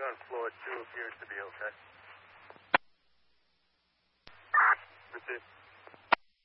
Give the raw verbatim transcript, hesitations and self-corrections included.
on floor two appears to be okay. Received.